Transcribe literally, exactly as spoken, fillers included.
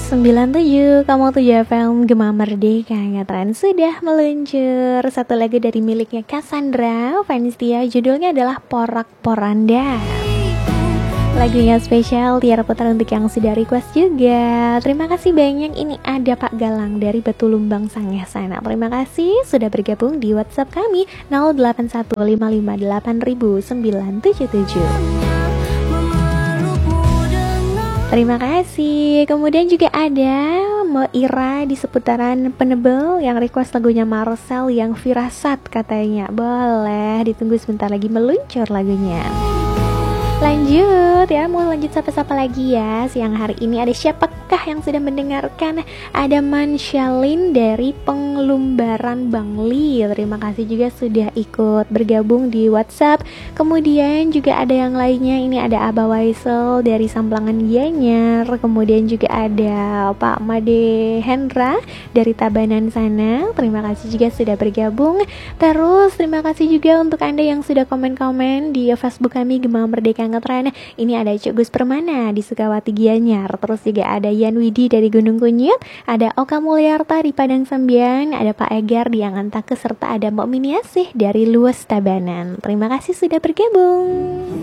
sembilan tujuh Kamu tujuh F M Gema Merdeka Ngetren sudah meluncur satu lagu dari miliknya Cassandra Vanistia. Judulnya adalah Porak Poranda. Lagunya spesial Tiara Putra untuk yang sudah request juga. Terima kasih banyak. Ini ada Pak Galang dari Batu Lumbang Sangeh sana. Terima kasih sudah bergabung di WhatsApp kami nol delapan satu lima lima delapan sembilan tujuh tujuh. Terima kasih. Kemudian juga ada Mbak Ira di seputaran Penebel yang request lagunya Marcel yang Firasat katanya. Boleh ditunggu sebentar lagi meluncur lagunya. Lanjut ya, mau lanjut sapa-sapa lagi ya. Siang hari ini ada siapakah yang sudah mendengarkan? Ada Manshalin dari Pengelumbaran Bangli. Terima kasih juga sudah ikut bergabung di WhatsApp. Kemudian juga ada yang lainnya. Ini ada Abah Waisel dari Samplangan Gianyar. Kemudian juga ada Pak Made Hendra dari Tabanan sana. Terima kasih juga sudah bergabung. Terus terima kasih juga untuk Anda yang sudah komen-komen di Facebook kami Gema Merdeka Ngetren. Ini ada Cuk Gus Permana di Sukawati Gianyar. Terus juga ada Yan Widi dari Gunung Kunyit. Ada Oka Mulyarta di Padang Sambian. Ada Pak Egar di Angantake. Serta ada Mbak Miniasih dari Luas Tabanan. Terima kasih sudah bergabung.